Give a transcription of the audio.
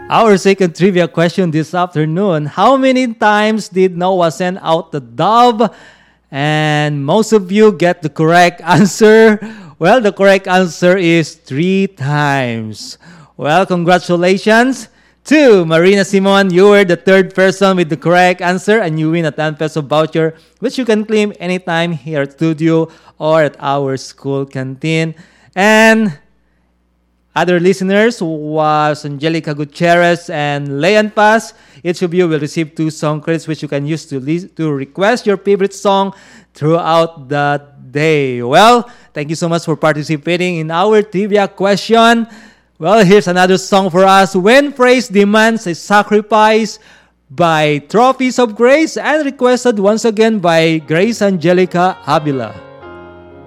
Our second trivia question this afternoon. How many times did Noah send out the dove? And most of you get the correct answer. Well, the correct answer is 3 times. Well, congratulations to Marina Simon. You were the third person with the correct answer and you win a 10 peso voucher which you can claim anytime here at studio or at our school canteen. And other listeners was Angelica Gutierrez and Leon Paz. Each of you will receive 2 song credits which you can use to request your favorite song throughout the day. Well, thank you so much for participating in our trivia question. Well, here's another song for us. When Praise Demands a Sacrifice by Trophies of Grace and requested once again by Grace Angelica Avila.